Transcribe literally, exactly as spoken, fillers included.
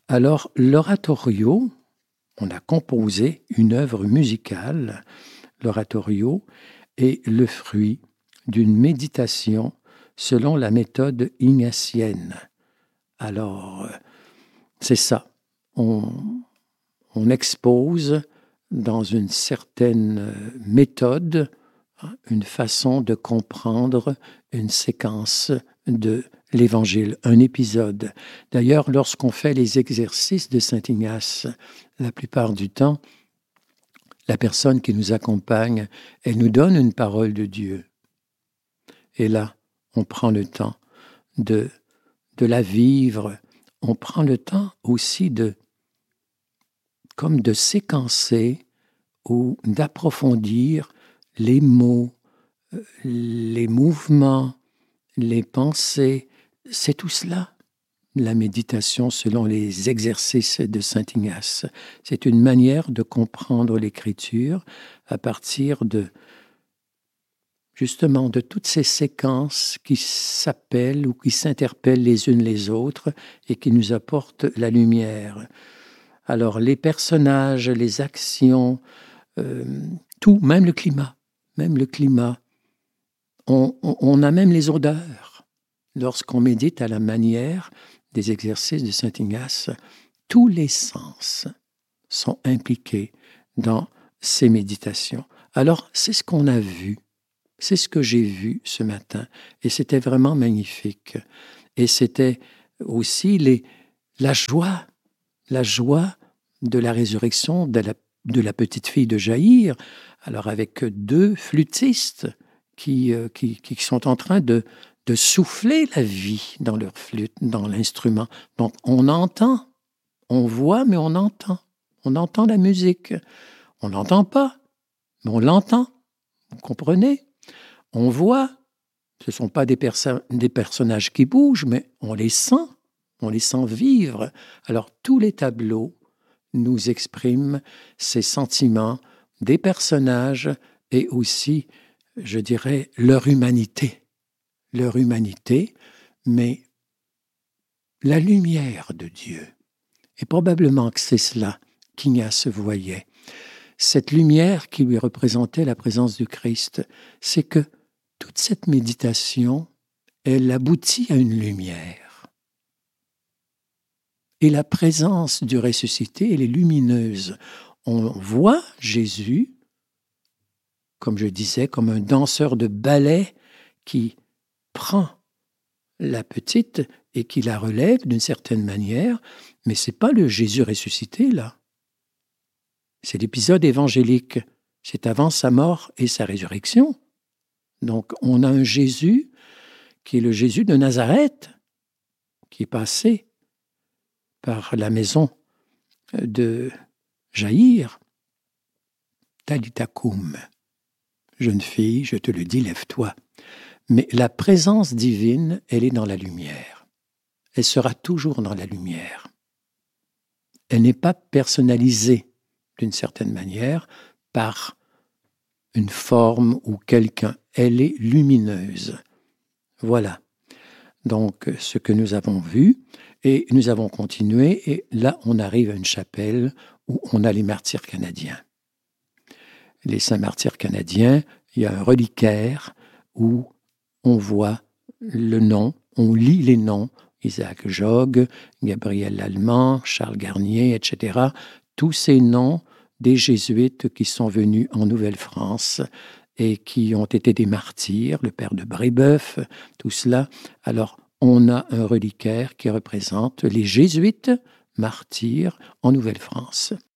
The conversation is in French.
Alors, l'oratorio, on a composé une œuvre musicale. L'oratorio est le fruit d'une méditation selon la méthode ignatienne. Alors, c'est ça. On, on expose dans une certaine méthode une façon de comprendre une séquence de l'Évangile, un épisode. D'ailleurs, lorsqu'on fait les exercices de Saint Ignace, la plupart du temps, la personne qui nous accompagne, elle nous donne une parole de Dieu. Et là, on prend le temps de, de la vivre. On prend le temps aussi de, comme de séquencer ou d'approfondir les mots, les mouvements, les pensées. C'est tout cela, la méditation selon les exercices de Saint Ignace. C'est une manière de comprendre l'Écriture à partir de, justement, de toutes ces séquences qui s'appellent ou qui s'interpellent les unes les autres et qui nous apportent la lumière. Alors, les personnages, les actions, euh, tout, même le climat, même le climat. On, on, on a même les odeurs. Lorsqu'on médite à la manière des exercices de Saint Ignace, tous les sens sont impliqués dans ces méditations. Alors, c'est ce qu'on a vu. C'est ce que j'ai vu ce matin. Et c'était vraiment magnifique. Et c'était aussi les, la joie, la joie de la résurrection de la, de la petite fille de Jaïr. Alors, avec deux flûtistes qui, euh, qui, qui sont en train de, de souffler la vie dans leur flûte, dans l'instrument. Donc, on entend, on voit, mais on entend. On entend la musique. On n'entend pas, mais on l'entend. Vous comprenez? On voit, ce ne sont pas des, perso- des personnages qui bougent, mais on les sent, on les sent vivre. Alors, tous les tableaux nous expriment ces sentiments des personnages et aussi, je dirais, leur humanité. Leur humanité, mais la lumière de Dieu. Et probablement que c'est cela qu'Ignace voyait. Cette lumière qui lui représentait la présence du Christ, c'est que toute cette méditation, elle aboutit à une lumière. Et la présence du ressuscité, elle est lumineuse. On voit Jésus, comme je disais, comme un danseur de ballet qui prend la petite et qui la relève d'une certaine manière, mais ce n'est pas le Jésus ressuscité, là. C'est l'épisode évangélique. C'est avant sa mort et sa résurrection. Donc, on a un Jésus qui est le Jésus de Nazareth, qui est passé par la maison de Jaïr. Talitha koum. Jeune fille, je te le dis, lève-toi. Mais la présence divine, elle est dans la lumière. Elle sera toujours dans la lumière. Elle n'est pas personnalisée d'une certaine manière par une forme ou quelqu'un. Elle est lumineuse. Voilà. Donc, ce que nous avons vu, et nous avons continué, et là, on arrive à une chapelle où on a les martyrs canadiens. Les saints martyrs canadiens, il y a un reliquaire où on voit le nom, on lit les noms, Isaac Jogues, Gabriel Lallemand, Charles Garnier, et cetera. Tous ces noms des jésuites qui sont venus en Nouvelle-France et qui ont été des martyrs, le père de Brébeuf, tout cela. Alors, on a un reliquaire qui représente les jésuites martyrs en Nouvelle-France.